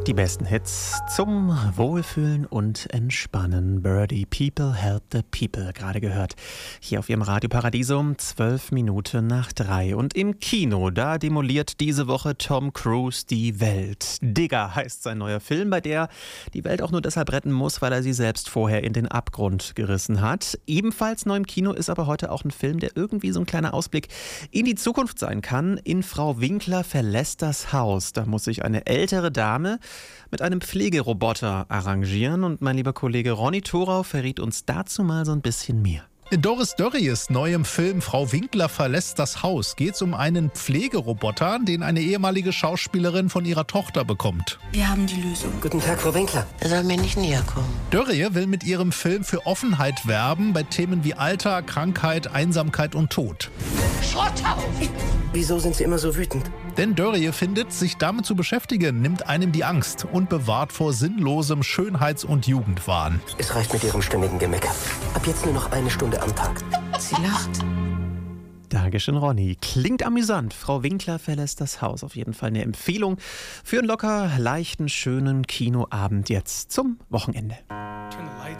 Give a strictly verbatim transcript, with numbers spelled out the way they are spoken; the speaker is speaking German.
Die besten Hits zum Wohlfühlen und Entspannen. Birdie, People Help the People, gerade gehört. Hier auf Ihrem Radio Paradiso um zwölf Minuten nach drei. Und im Kino, da demoliert diese Woche Tom Cruise die Welt. Digger heißt sein neuer Film, bei der die Welt auch nur deshalb retten muss, weil er sie selbst vorher in den Abgrund gerissen hat. Ebenfalls neu im Kino ist aber heute auch ein Film, der irgendwie so ein kleiner Ausblick in die Zukunft sein kann. In Frau Winkler verlässt das Haus. Da muss sich eine ältere Dame mit einem Pflegeroboter arrangieren. Und mein lieber Kollege Ronny Thorau verriet uns dazu mal so ein bisschen mehr. In Doris Dörries neuem Film Frau Winkler verlässt das Haus geht es um einen Pflegeroboter, den eine ehemalige Schauspielerin von ihrer Tochter bekommt. Wir haben die Lösung. Guten Tag, Frau Winkler. Er soll mir nicht näher kommen. Dörrie will mit ihrem Film für Offenheit werben bei Themen wie Alter, Krankheit, Einsamkeit und Tod. Schrotthaus! Wieso sind Sie immer so wütend? Denn Dörrie findet, sich damit zu beschäftigen, nimmt einem die Angst und bewahrt vor sinnlosem Schönheits- und Jugendwahn. Es reicht mit Ihrem ständigen Gemecker. Ab jetzt nur noch eine Stunde am Tag. Sie lacht. Dankeschön, Ronny. Klingt amüsant. Frau Winkler verlässt das Haus. Auf jeden Fall eine Empfehlung für einen locker leichten, schönen Kinoabend jetzt zum Wochenende.